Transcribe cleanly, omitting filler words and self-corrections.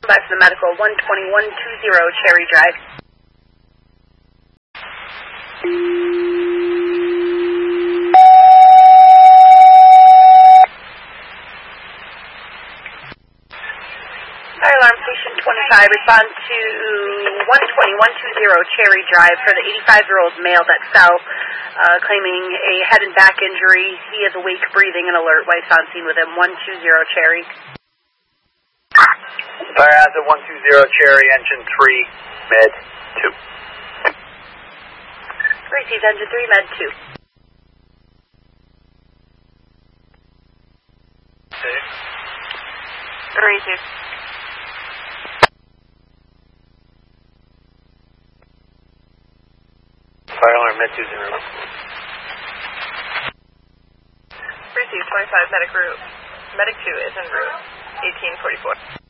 back to the medical, 12120 Cherry Drive. Fire alarm station 25, respond to 12120 Cherry Drive for the 85-year-old male that fell, claiming a head and back injury. He is awake, breathing, and alert. Wife's on scene with him, 120 Cherry. Fire hazard 120 Cherry, engine 3, med 2. Received engine 3, med 2. Received. Fire alarm med 20. Received 25 medic route. Medic 2 is en route, 1844.